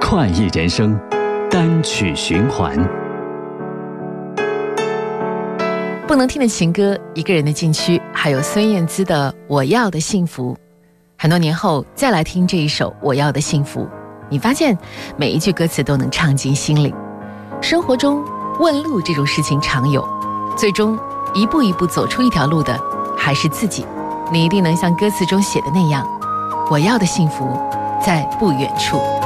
快意人生单曲循环。 不能听的情歌，一个人的禁区，还有孙燕姿的《我要的幸福》。很多年后再来听这一首《我要的幸福》，你发现每一句歌词都能唱进心里。生活中问路这种事情常有，最终一步一步走出一条路的还是自己。你一定能像歌词中写的那样，我要的幸福在不远处。